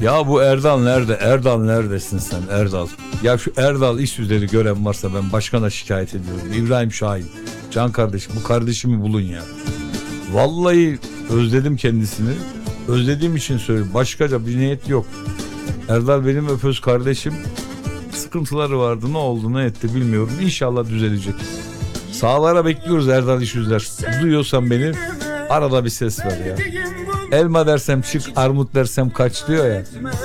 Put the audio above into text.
Ya bu Erdal nerede? Erdal neredesin sen Erdal? Ya şu Erdal iş üzeri gören varsa ben başkana şikayet ediyorum. İbrahim Şahin. Can kardeşim, bu kardeşimi bulun ya. Vallahi özledim kendisini. Özlediğim için söylüyorum. Başkaca bir niyet yok. Erdal benim öpöz kardeşim. Sıkıntıları vardı. Ne oldu ne etti bilmiyorum. İnşallah düzelecek. Sağlara bekliyoruz Erdal iş yüzler. Duyuyorsan beni arada bir ses ver ya. Elma dersem çık, armut dersem kaç diyor ya.